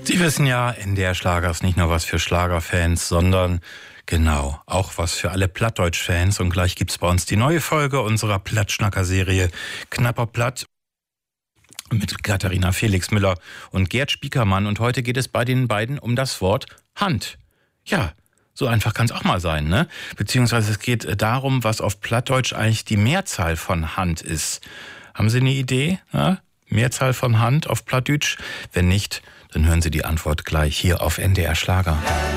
Sie wissen ja, NDR Schlager ist nicht nur was für Schlagerfans, sondern genau, auch was für alle Plattdeutsch-Fans. Und gleich gibt's bei uns die neue Folge unserer Plattschnacker-Serie Knapper Platt mit Katharina Felix Müller und Gerd Spiekermann. Und heute geht es bei den beiden um das Wort Hand. Ja, so einfach kann es auch mal sein, ne? Beziehungsweise es geht darum, was auf Plattdeutsch eigentlich die Mehrzahl von Hand ist. Haben Sie eine Idee? Ja? Mehrzahl von Hand auf Plattdeutsch? Wenn nicht, dann hören Sie die Antwort gleich hier auf NDR Schlager.